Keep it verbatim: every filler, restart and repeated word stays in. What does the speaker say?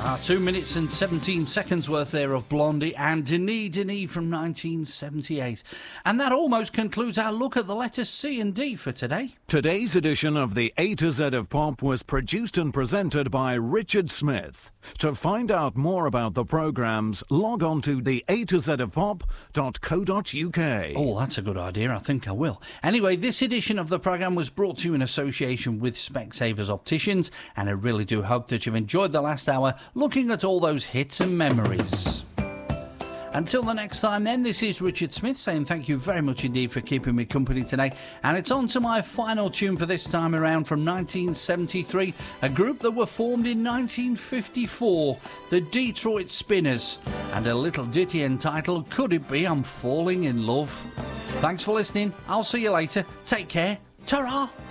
Ah, two minutes and seventeen seconds worth there of Blondie and Denis Denis from nineteen seventy-eight. And that almost concludes our look at the letters C and D for today. Today's edition of the A to Z of Pop was produced and presented by Richard Smith. To find out more about the programmes, log on to the a to z of pop dot co dot uk. Oh, that's a good idea. I think I will. Anyway, this edition of the programme was brought to you in association with Specsavers Opticians, and I really do hope that you've enjoyed the last hour looking at all those hits and memories. Until the next time then, this is Richard Smith saying thank you very much indeed for keeping me company today. And it's on to my final tune for this time around from nineteen seventy-three, a group that were formed in nineteen fifty-four, the Detroit Spinners, and a little ditty entitled Could It Be I'm Falling in Love. Thanks for listening. I'll see you later. Take care. Ta-ra!